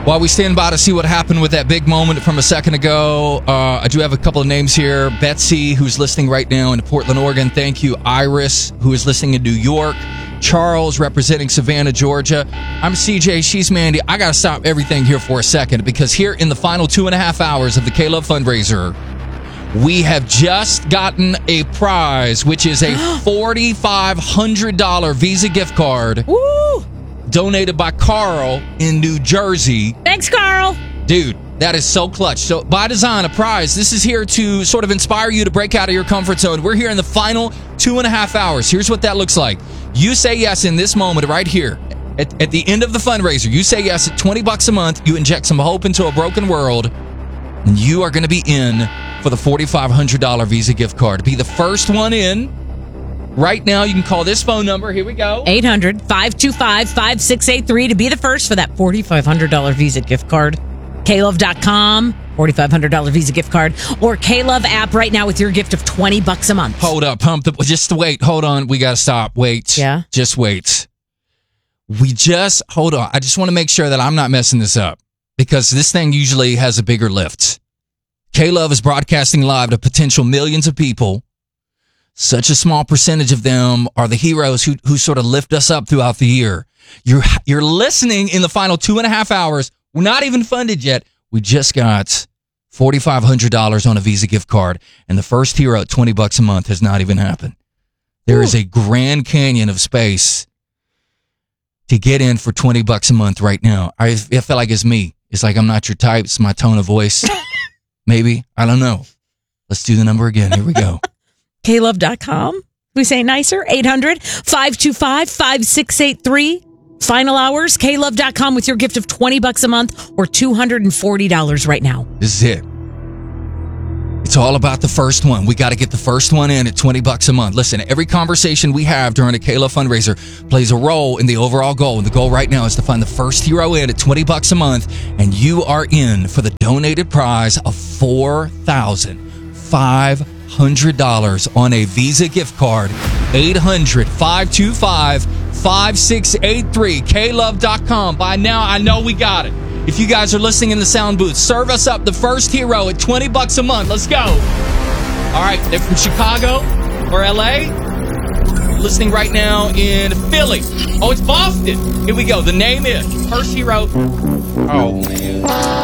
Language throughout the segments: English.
While we stand by to see what happened with that big moment from a second ago, I do have a couple of names here. Betsy, who's listening right now in Portland, Oregon. Thank you. Iris, who is listening in New York. Charles, representing Savannah, Georgia. I'm CJ. She's Mandy. I got to stop everything here for a second because here in the final 2.5 hours of the K-Love fundraiser, we have just gotten a prize, which is a $4,500 Visa gift card. Woo! Donated by Carl in New Jersey. Thanks, Carl. Dude, that is so clutch. So, by design, a prize. This is here to sort of inspire you to break out of your comfort zone. We're here in the final 2.5 hours. Here's what that looks like. You say yes in this moment right here. At the end of the fundraiser, you say yes at $20 a month. You inject some hope into a broken world, and you are going to be in for the $4,500 Visa gift card. Be the first one in. Right now, you can call this phone number. Here we go. 800-525-5683 to be the first for that $4,500 Visa gift card. KLove.com, $4,500 Visa gift card. Or KLove app right now with your gift of $20 a month. Hold up. Just wait. Hold on. We got to stop. Wait. Yeah? Just wait. Hold on. I just want to make sure that I'm not messing this up because this thing usually has a bigger lift. K-Love is broadcasting live to potential millions of people. Such a small percentage of them are the heroes who sort of lift us up throughout the year. You're listening in the final 2.5 hours. We're not even funded yet. We just got $4,500 on a Visa gift card, and the first hero at $20 a month has not even happened. There is a Grand Canyon of space to get in for $20 a month right now. I feel like it's me. It's like I'm not your type. It's my tone of voice. Maybe. I don't know. Let's do the number again. Here we go. KLove.com. We say nicer. 800-525-5683. Final hours. KLove.com with your gift of $20 a month or $240 right now. This is it. It's all about the first one. We got to get the first one in at $20 a month. Listen, every conversation we have during a K-Love fundraiser plays a role in the overall goal. And the goal right now is to find the first hero in at $20 a month. And you are in for the donated prize of $4,500 on a Visa gift card. 800-525-5683. KLove.com. By now, I know we got it. If you guys are listening in the sound booth, serve us up the first hero at $20 a month. Let's go. All right, they're from Chicago or LA. Listening right now in Philly. Oh, it's Boston. Here we go. The name is first hero. Oh, man.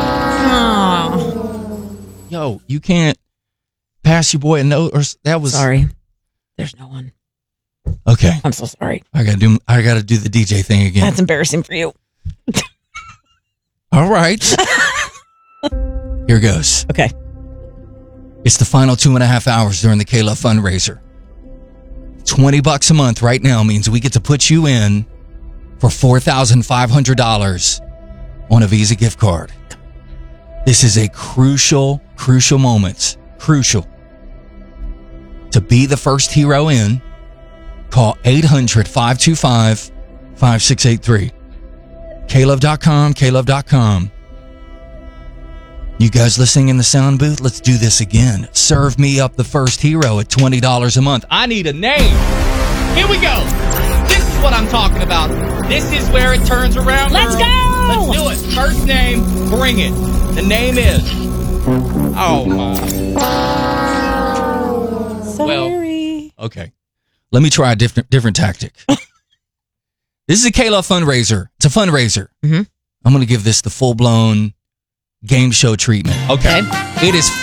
Oh. Yo, you can't pass your boy a note, or that was Sorry. There's no one. Okay. I'm so sorry. I gotta do the DJ thing again. That's embarrassing for you. All right. Here goes. Okay. It's the final 2.5 hours during the K-Love fundraiser. $20 a month right now means we get to put you in for $4,500 on a Visa gift card. This is a crucial moment. Crucial. To be the first hero in, call 800-525-5683. KLove.com, KLove.com. You guys listening in the sound booth, let's do this again. Serve me up the first hero at $20 a month. I need a name. Here we go. This is what I'm talking about. This is where it turns around. Let's girl. go. Let's do it. First name, bring it. The name is... Oh, my. Sorry. Well, okay. Let me try a different tactic. This is a K-Love fundraiser. It's a fundraiser. Mm-hmm. I'm going to give this the full-blown game show treatment. Okay. It is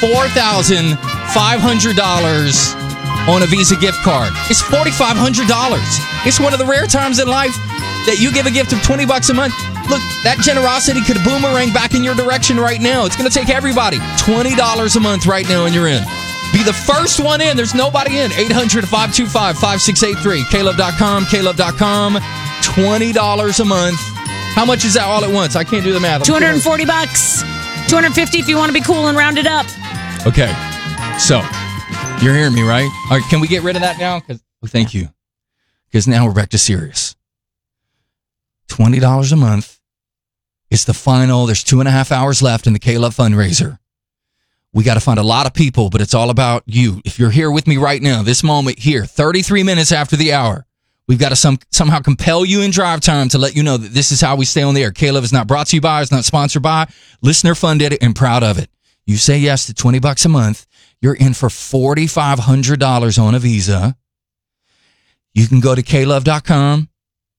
$4,500 on a Visa gift card. It's $4,500. It's one of the rare times in life that you give a gift of $20 a month. Look, that generosity could boomerang back in your direction right now. It's going to take everybody. $20 a month right now and you're in. Be the first one in. There's nobody in. 800-525-5683. KLove.com, KLove.com. $20 a month. How much is that all at once? I can't do the math. $240. $250 if you want to be cool and round it up. Okay. So, you're hearing me, right? All right, can we get rid of that now? Thank you. Because now we're back to serious. $20 a month. It's the final. There's 2.5 hours left in the K-Love fundraiser. We got to find a lot of people, but it's all about you. If you're here with me right now, this moment here, 33 minutes after the hour, We've got to somehow compel you in drive time to let you know that this is how we stay on the air. K-Love is not brought to you by, it's not sponsored by, listener funded and proud of it. You say yes to $20 a month, you're in for $4,500 on a Visa. You can go to klove.com,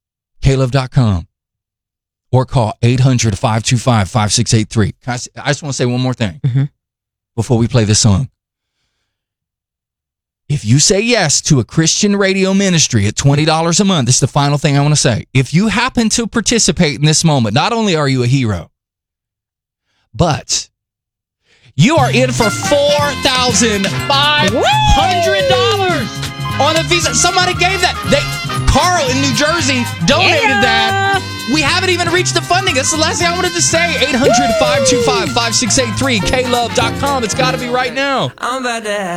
or call 800-525-5683. I just want to say one more thing before we play this song. If you say yes to a Christian radio ministry at $20 a month, this is the final thing I want to say. If you happen to participate in this moment, not only are you a hero, but you are in for $4,500 on a Visa. Somebody gave that. Carl in New Jersey donated that. We haven't even reached the funding. That's the last thing I wanted to say. 800-525-5683, klove.com. It's got to be right now. I'm about to have